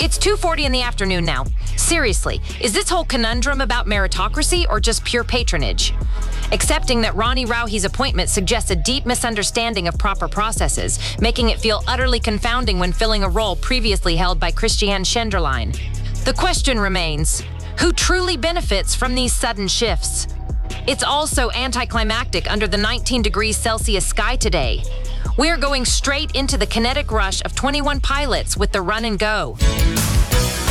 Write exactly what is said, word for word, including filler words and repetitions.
It's two forty in the afternoon now. Seriously, is this whole conundrum about meritocracy or just pure patronage? Accepting that Ronnie Rauhi's appointment suggests a deep misunderstanding of proper processes, making it feel utterly confounding when filling a role previously held by Christiane Schenderlein. The question remains, who truly benefits from these sudden shifts? It's also anticlimactic under the nineteen degrees Celsius sky today. We're going straight into the kinetic rush of twenty-one pilots with the run and go.